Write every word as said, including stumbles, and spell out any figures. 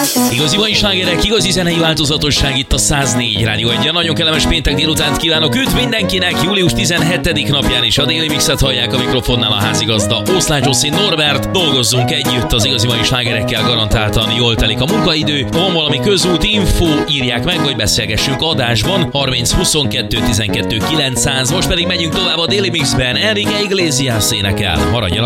Igazi mai slágerek, igazi zenei változatosság itt a száz négy Rádió Egyen. Nagyon kellemes péntek délutánt kívánok üdv mindenkinek. július tizenhetedik napján is a Déli Mixet hallják, a mikrofonnál a házigazda Oszlágy Zsoszi Norbert. Dolgozzunk együtt, az igazi mai slágerekkel garantáltan jól telik a munkaidő. Ha van valami közút, info, írják meg, vagy beszélgessünk adásban. harminc huszonkettő tizenkettő kilencszáz. Most pedig megyünk tovább a Déli Mixben. Enrique Iglesias énekel. Maradj el